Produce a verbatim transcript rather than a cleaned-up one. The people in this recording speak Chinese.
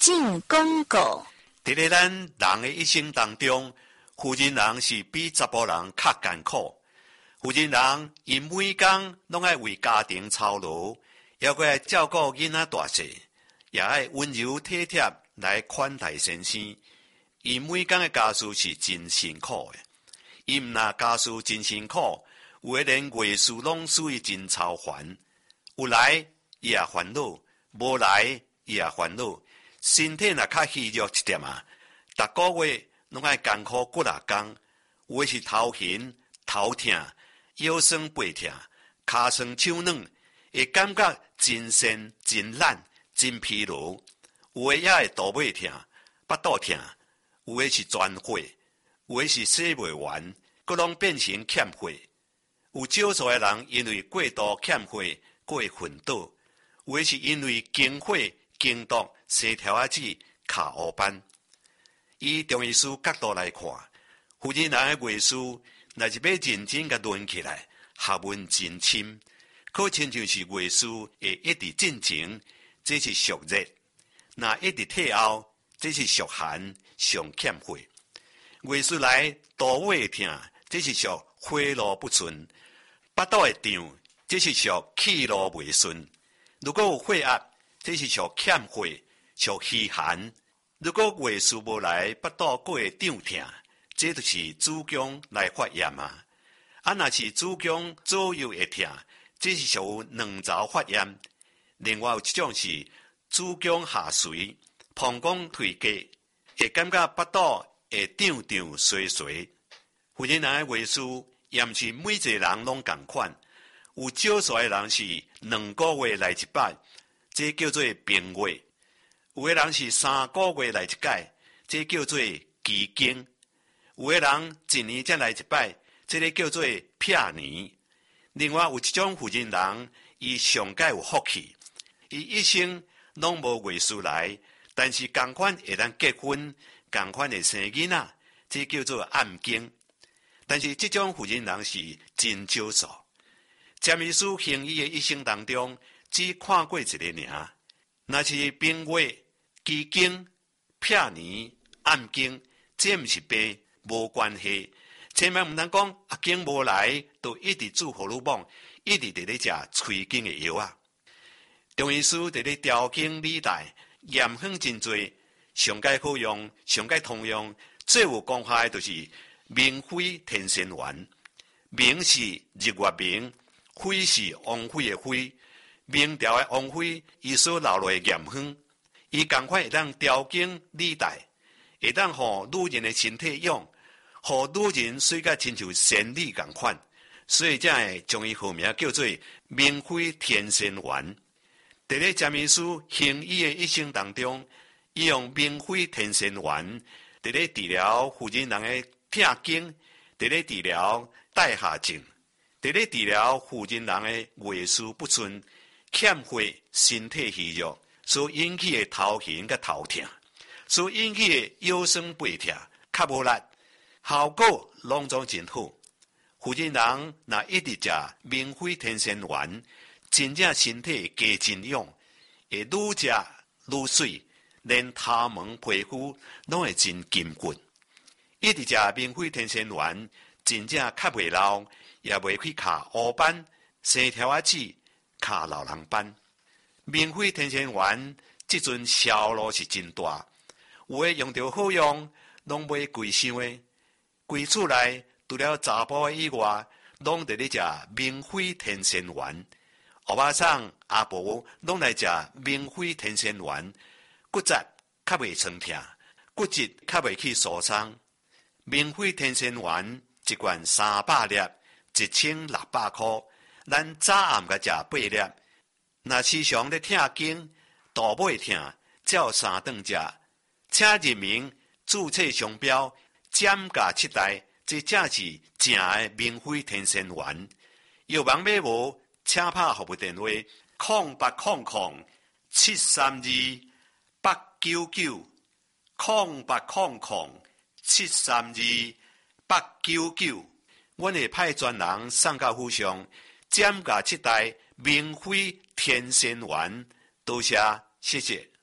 进广告。 伫咧咱人的一生当中，妇人人是比查甫人较艰苦。妇人人因每工拢爱为家庭操劳，也搁爱照顾囡仔大细，也爱温柔体贴来款待先生。伊每工的家事是真辛苦的。伊毋若家事真辛苦，有诶连月事拢属于真操烦。有来伊也烦恼，无来伊也烦恼。身体若较虚弱一点啊，逐个月拢爱艰苦几若工，有诶是头晕、头痛、腰酸背痛、骹酸手软，会感觉真身真懒、真疲劳。有诶也会肚尾痛、腹肚痛，有诶是全火，有诶是洗袂完，佫拢变成欠火。有少数诶人因为过度欠火，过昏倒，有诶是因为经火、经毒、西条仔子、卡乌斑。以中医师角度来看，妇人人诶月事，若是要认真甲论起来，学问真深，可亲像是月事会一直进前，这是属热；若一直退后，这是属寒，上欠火。月事来肚胃痛，这是属火路不顺；腹肚会胀，这是属气路未顺。如果有血压，这是属欠火，属虚寒。如果月事无来，腹肚佫会胀痛，这就是子宫来发炎啊。啊，若是子宫左右会痛，这是属卵巢发炎。另外有一种是子宫下垂、膀胱退结，会感觉腹肚会胀胀衰衰。妇人人的月事也毋是每一个人拢同款，有少数的人是两个月来一摆，这叫做病月；有的人是三个月来一届，这叫做奇经；有的人一年才来一摆，这个叫做撇年。另外有一种妇人人，伊上界有福气，伊一生拢无月事来，但是同款会当结婚，同款会生囡仔，这叫做暗经。但是这种妇人人是真少数。占医师行医的一生当中，只看过一个尔。若是病月、奇经、撇年、暗经，这毋是病，无关系。千万毋通讲啊经无来，就一直煮荷尔蒙，一直伫咧食催经的药啊。中医师伫咧调经理带，验方真多，上界好用、上界通用，最有功效的就是明灰天仙丸。明是日月明，灰是王灰的灰。明朝的王妃，伊所留落的验方，伊同款会当调经理带，会当互女人的身体用，互女人水甲亲像仙女同款，所以才会将伊号名叫做明妃天仙丸。伫咧占医师行医的一生当中，伊用明妃天仙丸，伫咧治疗妇人人的痛经，伫咧治疗带下症，伫咧治疗妇人人的月事不顺。欠火、身体虚弱所引起的头晕甲头痛，所引起的腰酸背痛、较无力，效果拢总真好。妇人人若一直食明妃天仙丸，真正身体加真勇，会愈食愈水，连头毛皮肤拢会真坚固。一直食明妃天仙丸，真正较袂老，也袂去卡乌斑、生条仔子。卡老人斑，明妃天仙丸，即阵销路是真大，有诶用着好用，拢买贵伤诶。规厝内除了查甫以外，拢伫咧食明妃天仙丸。欧巴桑、阿婆拢来食明妃天仙丸，骨质较袂酸痛，骨质较袂去受伤。明妃天仙丸一罐三百粒，一千六百块。咱早暗甲食八粒，若时常咧痛经、肚尾痛，照三顿食。请认明注册商标，减价七代，这正是正的明妃天仙丸。药房买无，请拍服务电话：空八空空七三二八九九，空八空空七三二八九九。阮会派专人送到府上。减价七代明妃天仙丸，多谢，谢谢。